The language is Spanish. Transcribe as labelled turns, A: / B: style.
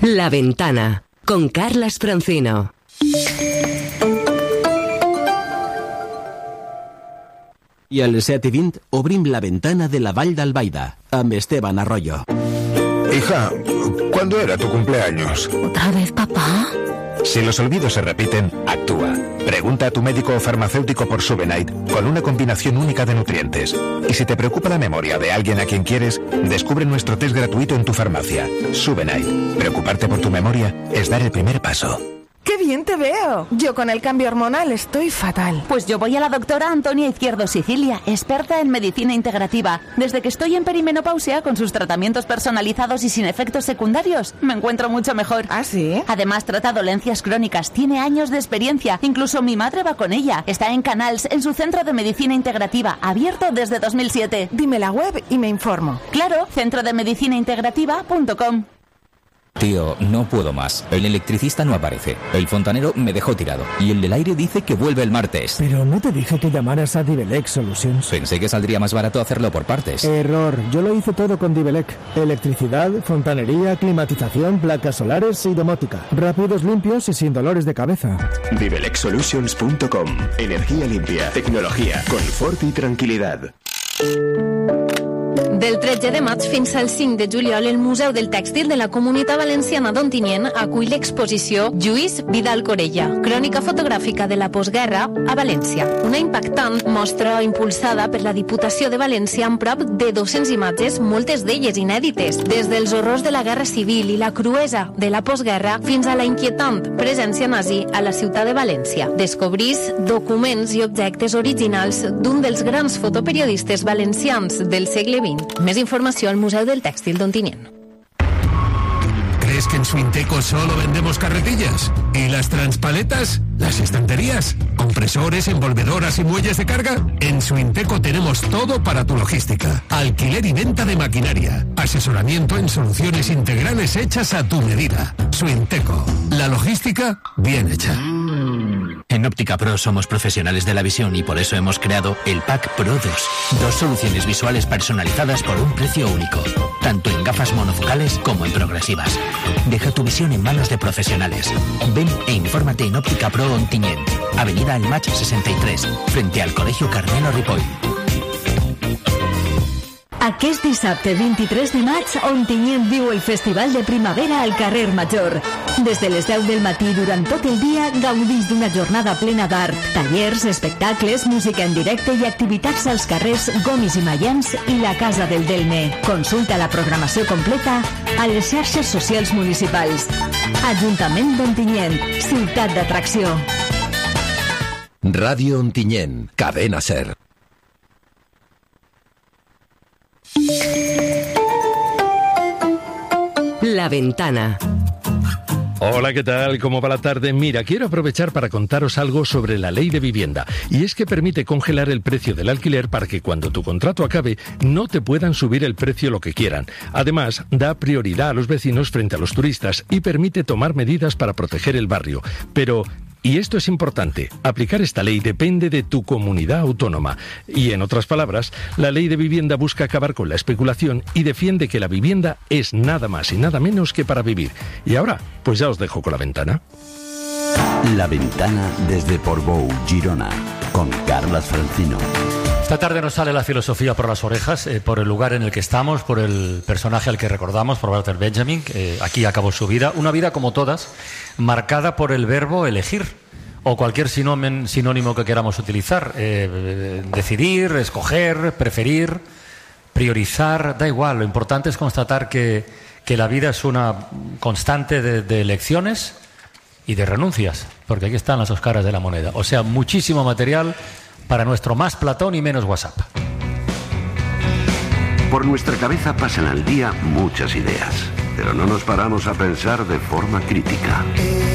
A: La Ventana, con Carlas Francino.
B: I a les 7:20 obrim La Ventana de la Vall d'Albaida, amb Esteban Arroyo.
C: Hija, ¿cuándo era tu cumpleaños?
D: ¿Otra vez, papá?
E: Si los olvidos se repiten, actúa. Pregunta a tu médico o farmacéutico por Subenite, con una combinación única de nutrientes. Y si te preocupa la memoria de alguien a quien quieres, descubre nuestro test gratuito en tu farmacia. Subenite. Preocuparte por tu memoria es dar el primer paso.
F: ¡Qué bien te veo! Yo con el cambio hormonal estoy fatal.
D: Pues yo voy a la doctora Antonia Izquierdo Sicilia, experta en medicina integrativa. Desde que estoy en perimenopausia, con sus tratamientos personalizados y sin efectos secundarios, me encuentro mucho mejor.
F: ¿Ah, sí?
D: Además, trata dolencias crónicas, tiene años de experiencia. Incluso mi madre va con ella. Está en Canals, en su centro de medicina integrativa, abierto desde 2007.
F: Dime la web y me informo.
D: Claro, centrodemedicinaintegrativa.com.
G: Tío, no puedo más. El electricista no aparece. El fontanero me dejó tirado. Y el del aire dice que vuelve el martes.
H: Pero no te dije que llamaras a Divelec Solutions.
G: Pensé que saldría más barato hacerlo por partes.
H: Error. Yo lo hice todo con Divelec. Electricidad, fontanería, climatización, placas solares y domótica. Rápidos, limpios y sin dolores de cabeza.
I: DivelecSolutions.com. Energía limpia, tecnología, confort y tranquilidad.
J: Del 13 de maig fins al 5 de juliol, el Museu del Tèxtil de la Comunitat Valenciana d'Ontinyent acull l'exposició Lluís Vidal Corella, crònica fotogràfica de la postguerra a València. Una impactant mostra impulsada per la Diputació de València amb prop de 200 imatges, moltes d'elles inèdites, des dels horrors de la Guerra Civil i la cruesa de la postguerra fins a la inquietant presència nazi a la ciutat de València. Descobrís documents i objectes originals d'un dels grans fotoperiodistes valencians del segle XX. Més informació al Museu del Tèxtil d'Ontinyent.
K: ¿Crees que en Suinteco solo vendemos carretillas? ¿Y las transpaletas? ¿Las estanterías? ¿Compresores, envolvedoras y muelles de carga? En Suinteco tenemos todo para tu logística. Alquiler y venta de maquinaria. Asesoramiento en soluciones integrales hechas a tu medida. Suinteco. La logística bien hecha.
L: En Óptica Pro somos profesionales de la visión y por eso hemos creado el Pack Pro 2. 2 soluciones visuales personalizadas por un precio único, tanto en gafas monofocales como en progresivas. Deja tu visión en manos de profesionales. Ven e infórmate en Óptica Pro Ontinyent, Avenida El Maig 63, frente al Colegio Carmelo Ripoll.
M: Aquest dissabte 23 de maig, Ontinyent viu el Festival de Primavera al carrer Major. Des de les 10 del matí durant tot el dia gaudís d'una jornada plena d'art, tallers, espectacles, música en directe i activitats als carrers Gomis i Mayans i la Casa del Delme. Consulta la programació completa a les xarxes socials municipals. Ajuntament d'Ontinyent, ciutat d'atracció.
I: Radio Ontinyent, Cadena Ser.
A: La Ventana.
N: Hola, ¿qué tal? ¿Cómo va la tarde? Mira, quiero aprovechar para contaros algo sobre la Ley de Vivienda. Y es que permite congelar el precio del alquiler para que cuando tu contrato acabe no te puedan subir el precio lo que quieran. Además, da prioridad a los vecinos frente a los turistas y permite tomar medidas para proteger el barrio. Pero... y esto es importante, aplicar esta ley depende de tu comunidad autónoma. Y en otras palabras, la Ley de Vivienda busca acabar con la especulación y defiende que la vivienda es nada más y nada menos que para vivir. Y ahora, pues ya os dejo con la ventana.
O: La Ventana desde Portbou, Girona, con Carlas Francino.
P: Esta tarde nos sale la filosofía por las orejas, por el lugar en el que estamos, por el personaje al que recordamos, por Walter Benjamin, que aquí acabó su vida. Una vida como todas, marcada por el verbo elegir, o cualquier sinónimo que queramos utilizar. Decidir, escoger, preferir, priorizar, da igual. Lo importante es constatar que la vida es una constante de elecciones y de renuncias, porque aquí están las dos caras de la moneda. O sea, muchísimo material para nuestro más Platón y menos WhatsApp.
O: Por nuestra cabeza pasan al día muchas ideas, pero no nos paramos a pensar de forma crítica.